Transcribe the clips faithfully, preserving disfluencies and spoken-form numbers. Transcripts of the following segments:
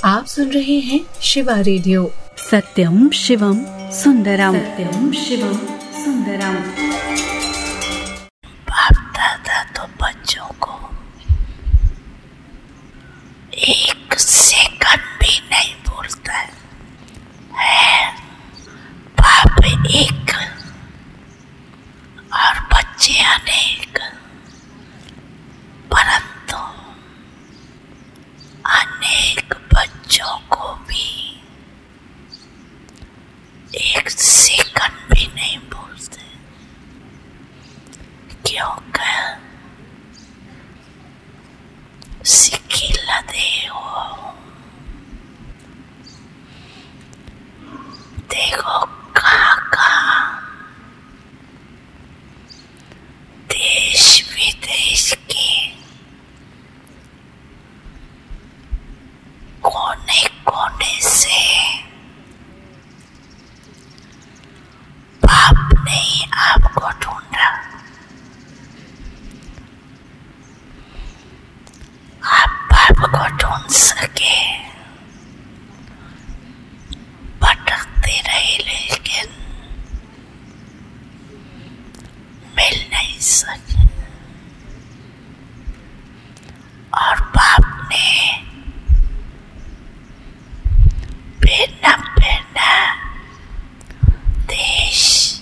आप सुन रहे हैं शिवा रेडियो। सत्यम शिवम सुंदरम, सत्यम शिवम सुंदरम। बाप दादा तो बच्चों को एक सेकंड भी नहीं भूलता है। बाप एक और बच्चे अनेक, परंतु अनेक बच्चों को भी एक सेकंड भी नहीं भूलते, क्योंकि सिकिला देव देखो कहाँ कहाँ देश विदेश के कोने कोने से बाप ने आपको ढूंढा। आप बाप को ढूंढ सके, भटकते रहे लेकिन मिल नहीं सके। और बाप ने भिन्न भिन्न देश,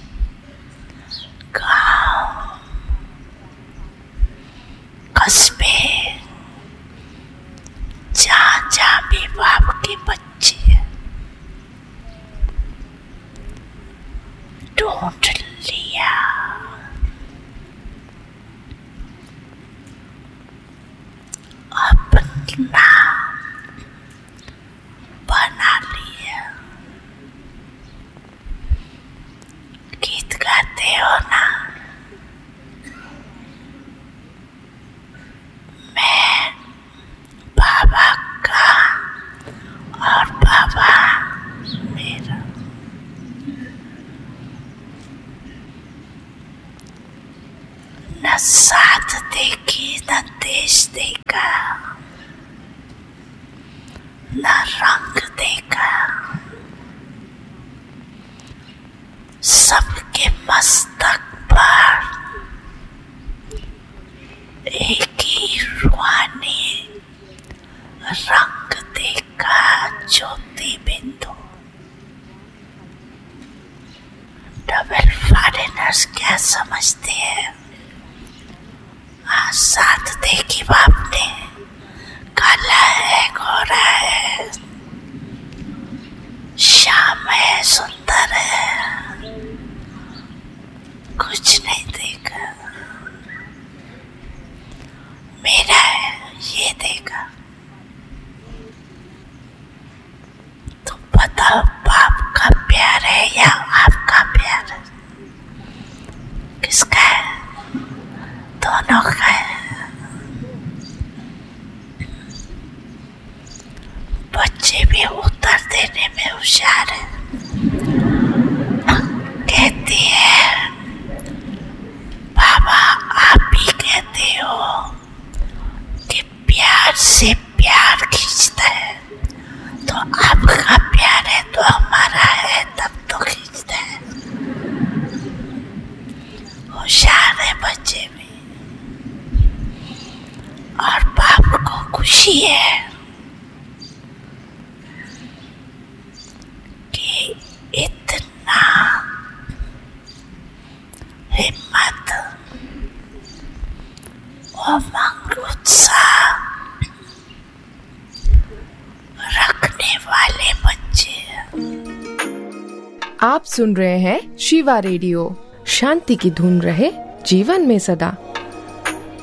गांव, कस्बे, जहाँ जहाँ भी बाप के बच्चे ढूंढ लिया। अपना बना लिया। गीत गाते हो ना, मैं बाबा का और बाबा मेरा। न साथ देखी न देश देखा, न रंग देखा, सबके मस्तक पर एक ही रूहानी रंग देखा, ज्योति बिंदु। डबल फॉरेनर्स क्या समझते हैं? आज साथ देखी बाप ने, काला है, गोरा है, श्याम है, सुंदर है, कुछ नहीं देखा। मेरा है ये देखा। तो बताओ बाप का प्यार है या आपका प्यार है? किसका है? दोनों का है। बच्चे भी उत्तर देने में होशियार है। कहती है बाबा आप ही कहते हो कि प्यार से प्यार खींचता है, तो आपका प्यार है तो हमारा है, तब तो खींचता है। होशियार है बच्चे भी। और बाप को खुशी है कि इतना हिम्मत, उमंग, उत्साह रखने वाले बच्चे। आप सुन रहे हैं शिवा रेडियो। शांति की धुन रहे जीवन में सदा।